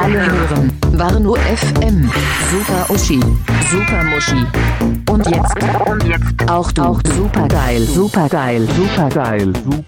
alle hören Warnow FM. Super Uschi, Super Muschi. Und jetzt auch du. Super geil, super geil, super geil, super